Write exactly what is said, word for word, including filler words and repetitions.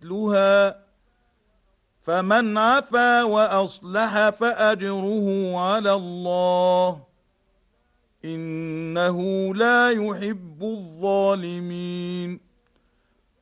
مثلها فمن عفا وأصلح فأجره على الله إنه لا يحب الظالمين